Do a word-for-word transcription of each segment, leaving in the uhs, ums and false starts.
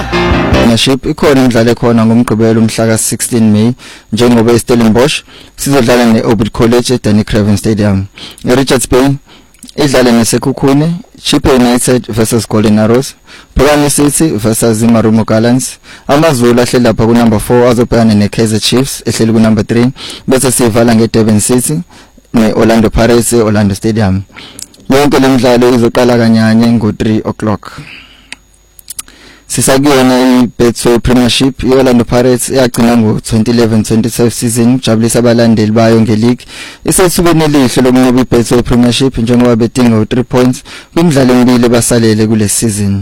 Premiership ikhona imidlalo ekhona ngomgqibelo umhla ka sixteen May njengoba iStellenbosch sizodlala neOrbit College eDanny Craven Stadium. eRichards Bay idlala neSekhukhune, Chippa United versus Golden Arrows, Phakani City versus Marumo Gallants. AmaZulu ahleli lapha ku number four azobhekana neKaizer Chiefs ehleli ku number three bese sivala ngeDurban City neOrlando Pirates eOrlando Stadium. Yonke le midlalo izoqala kanyanye ngo three o'clock. Sisakuyona iBetway Premiership, iOrlando Pirates yagcina ngo twenty eleven twenty twelve season jabulisa abalandeli bayo ngeleague. Isethubeni elihle lokunqoba iBetway Premiership njengoba bedinga three points kwimidlalo emibili basalele kule season.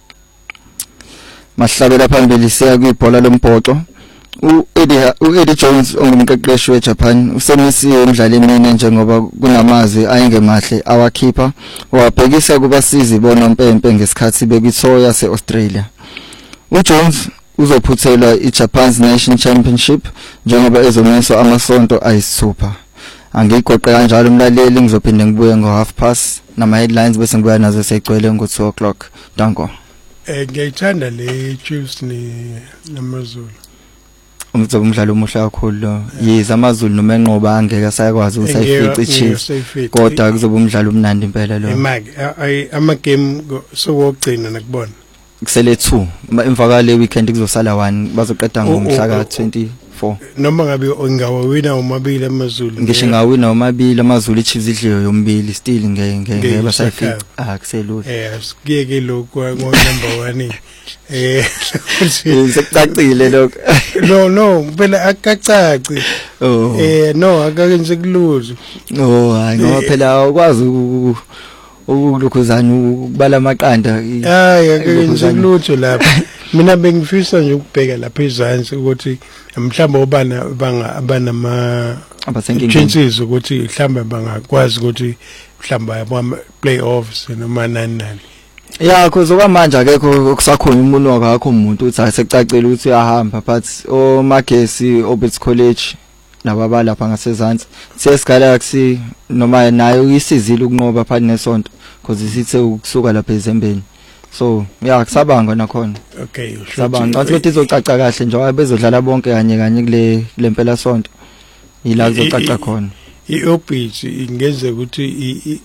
Mahlabela phambili siya kwibhola lombhoxo. uEddie uEddie Jones ongumqeqeshi weJapan usemisiwe emidlalweni emine njengoba kunamazwi ayengemahle awakhipha wabhekisa kubasizi bonompempe ngesikhathi bekitho yaseAustralia. uJones uzophuthelwa iJapan's Nation Championship njengoba ezomiswa amasonto ayisithupha. Angigoqe kanjalo umlaleli ngizophinde ngibuye ngo half past nama headlines bese ngibuya nazo segcwele ngo two o'clock. Danko. Eh ngiyithanda le Chiefs ni namaZulu. Umthobo umdlalo omuhle kakhulu yiza amaZulu noma enqoba angeke sayakwazi usayifica iChiefs kodwa kuzoba umdlalo omnandi impela lo. Imaki ama game sokugcina nakubona kusele two emva kwale weekend kuzosala one bazoqeda ngomhla ka twenty-four. Noma ngabe ngawawina umabili amaZulu ngisho ngawina umabili amaZulu iChiefs idliwe yombili still ngeke ngeke basayifica ah kuselula eh sikeke lokho ngo number one eh sekucacile lokho. No no phela akacaci oh eh no akakenze kuluzo oh hayi ngoba phela ukwazi ukulukhuzana ukubala amaqanda hayi akakenze kulutho lapha. Mina bengifisa nje ukubheka lapha ezansi ukuthi mhlawumbe obana banga abanama chances ukuthi mhlawumbe bangakwazi ukuthi mhlawumbe yabo playoffs noma nani nani. Ya kuzoba manje akekho okusakhona umuntu wakho umuntu uthi asecacile ukuthi uyahamba but o Magesi Orbit College nababa lapha ngasezantsi C S Galaxy noma nayo isizile ukunqoba phakathi nesonto because isithe ukusuka lapha ezembeni. So ya kusabanga nakhona. Okay sabanga ngathi ukuthi izocaca kahle njengoba bezodlala bonke kanye kanye kule lempela sonto yila kuzocaca khona. iOrbit ingeze ukuthi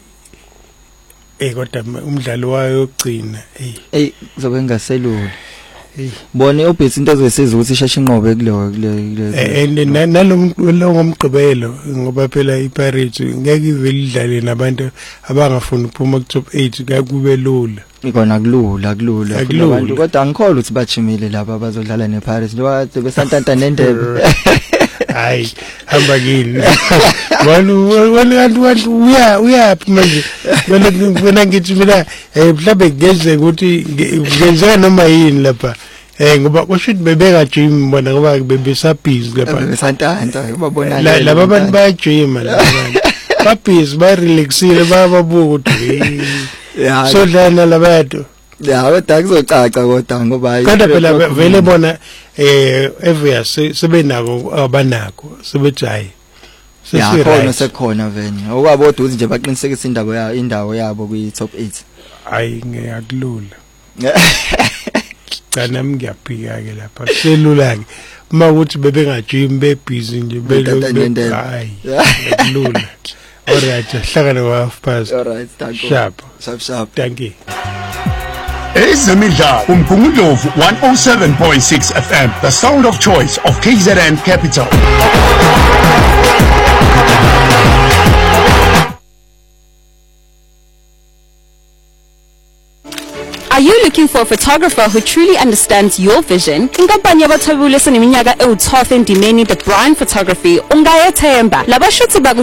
eh kodwa umdlalo wayo ogcina eh eh zobe ngaselula eh bona iOrbit into ezosiza ukuthi isheshe inqobe kuleyo kule eh nalomgqibelo ngoba phela iPirates ngeke ivele idlale nabantu abangafuni ukuphuma ku top eight kube lula. Ikona kulula kulula abantu kodwa angikholwa ukuthi bajimile laba bazodlala nePirates ngoba besantanta nendebe. Hayi hamba kini wanu wanu wanu uya uya manje wena wena ngithi mina eh mhlawumbe ngeze ukuthi ngenzeka noma yini lapha eh ngoba kushuthi bebeka gym bona ngoba bebesabhizi lapha besantanta ubabona laba abantu baya gym laba babhizi ba relaxile bayabuka ukuthi so dlana labantu ya kodwa kuzocaca kodwa ngoba hayi kodwa phela vele bona eh every sebenako abanako sebethi hayi sesikhona sekhona veni okwabodwa ukuthi nje baqinisekise indaba ya indawo yabo kwi top eight. Hayi ngiyakulula kana ngiyaphika ke lapha selula ke uma ukuthi bebengajim bebusy nje belo hayi ngiyakulula. All right hlakana wa half past. All right thank you sharp sharp sharp thank you. Ezemidlalo uMgungundlovu one oh seven point six F M, the sound of choice of K Z N Capital. Are you looking for a photographer who truly understands your vision? Inkampani yabathwebuli eseneminyaka ewu twelve endimeni The Brian Photography ungayethemba. Labashuthi